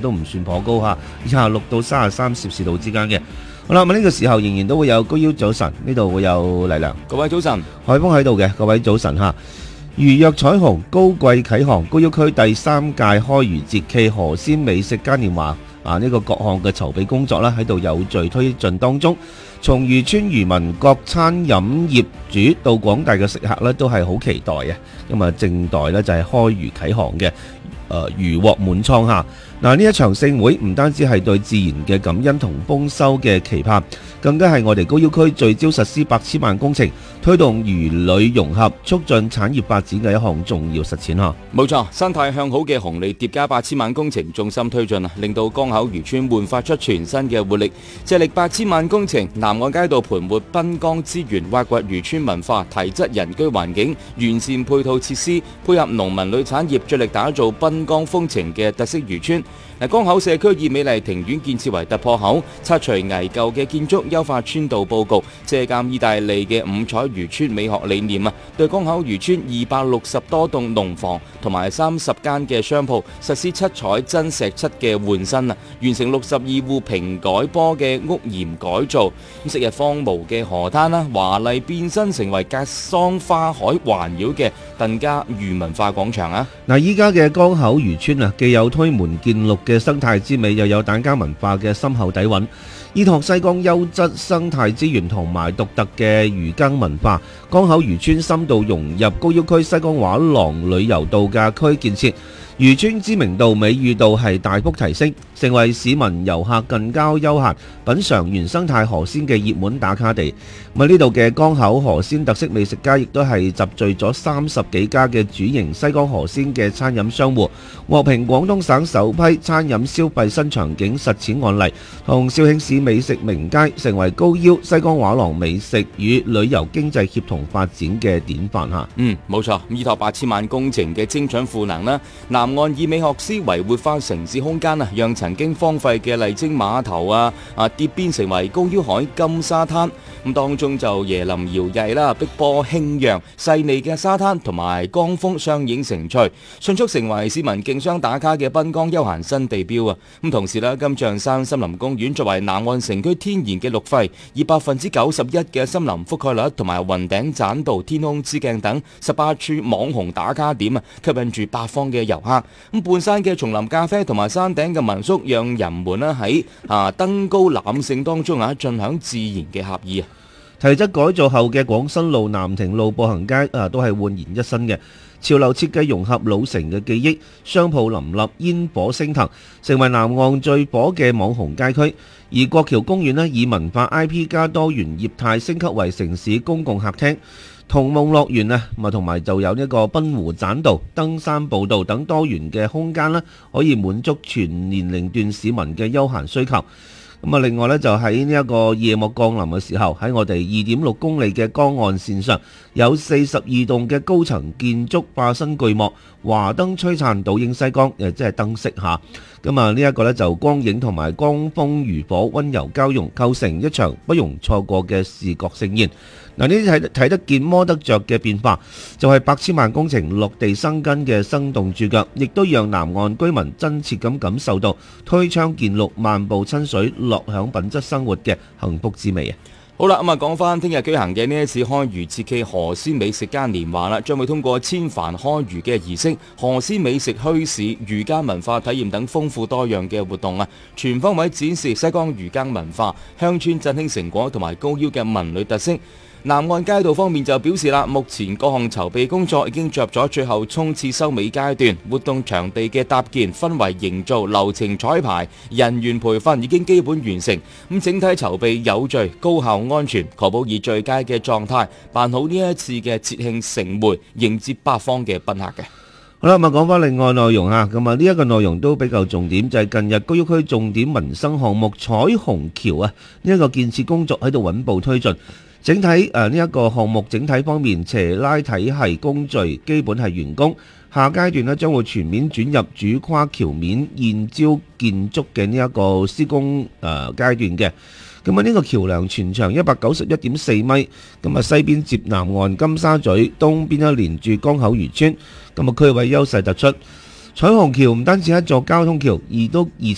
都唔算頗高嚇，26到33攝氏度之間嘅。好啦，咁呢個時候仍然都會有高腰早晨，呢度會有黎良， 各位早晨， 海峰喺度嘅，各位早晨嚇。如若彩虹高貴啟航，高腰區第3屆開漁節暨河鮮美食嘉年華呢個各項嘅籌備工作啦，喺度有序推進當中。從漁村漁民、各餐飲業主到廣大嘅食客呢，都係好期待嘅。咁啊，正待呢就係開漁啟航嘅漁獲滿倉嚇。嗱，呢一場盛會唔單止係對自然嘅感恩同豐收嘅期盼，更加係我哋高腰區聚焦實施8千萬工程，推動漁旅融合、促進產業發展嘅一項重要實踐嚇。 冇錯，生態向好嘅紅利疊加8千萬工程重心推進啊，令到江口漁村煥發出全新嘅活力。借力8千萬工程，南岸街道盤活濱江資源，挖掘漁村文化，提質人居環境，完善配套設施，配合農民旅產業，着力打造濱江風情嘅特色漁村。江口社區以美麗庭院建設為突破口，拆除危舊嘅建築，優化村道佈局，借鑑意大利嘅5彩漁村美學理念啊，對江口漁村260多棟農房同埋30間嘅商鋪實施7彩真石漆嘅換新啊，完成62戶平改波嘅屋檐改造。昔日荒蕪嘅河灘啦，華麗變身成為格桑花海環繞嘅疍家漁文化廣場啊！ 嗱，依家嘅江口漁村啊，既有推門見鹿嘅生態之美，又有疍家文化嘅深厚底蘊，依託西江優質生態資源同埋獨特嘅漁耕文化，江口漁村深度融入高腰區西江畫廊旅遊度假區建設，漁村知名度、美譽度係大幅提升，成為市民遊客近郊休閒品嚐原生態河鮮嘅熱門打卡地。咁呢度嘅江口河鮮特色美食街亦都係集聚咗30幾家嘅主營西江河鮮嘅餐飲商戶，獲評廣東省首批餐飲消費新場景實踐案例，同肇慶市美食名街，成為高腰西江畫廊美食與旅遊經濟協同發展嘅典範嚇。 冇錯，依託8千萬工程嘅精準賦能啦，南岸以美學思維活化城市空間啊，讓曾經荒廢嘅麗晶碼頭蝶變成為高腰海金沙灘。咁當中就椰林搖曳啦，碧波輕揚，細膩嘅沙灘同埋江風相映成趣，迅速成為市民競相打卡嘅濱江休閒新地標啊！咁同時咧，金象山森林公園作為南岸城區天然嘅綠肺，以91%嘅森林覆蓋率同埋雲頂棧道、天空之鏡等18處網紅打卡點啊，吸引住八方嘅遊客。咁半山嘅叢林咖啡同埋山頂嘅民宿，讓人們咧喺登高攬勝當中盡享自然嘅合意啊！ 提質改造後嘅廣新路、南亭路、步行街都係煥然一新嘅，潮流設計融合老城嘅記憶，商鋪林立，煙火升騰，成為南岸最火嘅網紅街區。而國橋公園呢，以文化 IP 加多元業態升級為城市公共客廳。童夢樂園啊，同埋就有呢個濱湖棧道、登山步道等多元嘅空間啦，可以滿足全年齡段市民嘅休閒需求。另外呢，就喺呢一個夜幕降臨嘅時候，喺我哋2.6公里嘅江岸線上，有42棟嘅高層建築化身巨幕，華燈璀璨，倒映西江，即係燈飾下。呢一個呢，就光影同埋光風如火，溫柔交融，構成一場不容錯過嘅視覺盛宴。呢啲睇得見摸得着嘅變化，就係8千萬工程落地生根嘅生動注腳，亦都讓南岸居民真切咁感受到推窗見綠、漫步親水、樂享品質生活嘅幸福滋味啊！ 好啦，講翻聽日舉行嘅呢一次開漁節暨河鮮美食嘉年華啦，將會通過千帆開漁嘅儀式、河鮮美食墟市、漁耕文化體驗等豐富多樣嘅活動啊，全方位展示西江漁耕文化、鄉村振興成果同埋高腰嘅文旅特色。南岸街道方面就表示啦，目前各項籌備工作已經進入咗最後衝刺收尾階段，活動場地嘅搭建、氛圍營造、流程彩排、人員培訓已經基本完成。咁整體籌備有序、高效、安全，確保以最佳嘅狀態辦好呢一次嘅節慶盛會，迎接八方嘅賓客嘅。 好啦，講翻另外內容啊，呢一個內容都比較重點，就係近日高腰區重點民生項目彩虹橋啊，呢一個建設工作喺度穩步推進。整體呢一個項目整體方面，斜拉體系工序基本係完工，下階段呢將會全面轉入主跨橋面現礁建築嘅呢一個施工階段嘅。呢個橋梁全長191.4米，西邊接南岸金沙咀，東邊連住江口漁村，區位優勢突出。彩虹橋唔單止係一座交通橋，而且